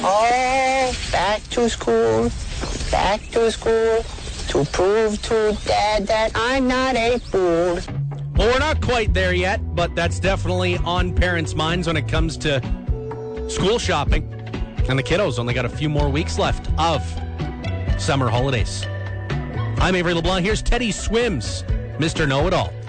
Oh, back to school, to prove to Dad that I'm not a fool. Well, we're not quite there yet, but that's definitely on parents' minds when it comes to school shopping. And the kiddos only got a few more weeks left of summer holidays. I'm Avery LeBlanc. Here's Teddy Swims, Mr. Know-It-All.